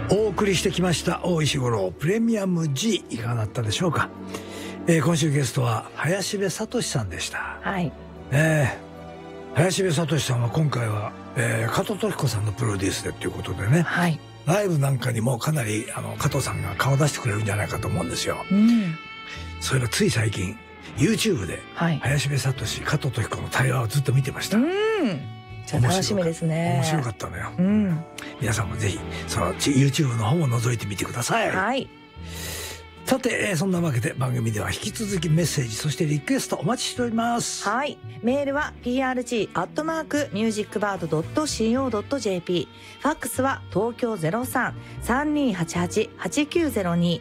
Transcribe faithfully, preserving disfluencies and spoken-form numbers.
お送りしてきました大石五郎プレミアム G、 いかがだったでしょうか。えー、今週ゲストは林部聡さんでした。 はい。 えー、林部聡さんは今回は、えー、加藤登彦さんのプロデュースでということでね、 はい、 ライブなんかにもかなりあの加藤さんが顔出してくれるんじゃないかと思うんですよ。 うん、 それがつい最近 YouTube で、はい、林部聡加藤登彦の対話をずっと見てました。 うん、じゃあ楽しみですね。 面白かったのよ。 うん、 皆さんもぜひその YouTube の方も覗いてみてください。 はい。 さて、えー、そんなわけで番組では引き続きメッセージ、そしてリクエストお待ちしております。 はい。メールは ピーアールジー アットマーク ミュージックバード ドット シーオー ドット ジェーピー。ファックスは東京 ゼロさん さんにーはちはち はちきゅうゼロに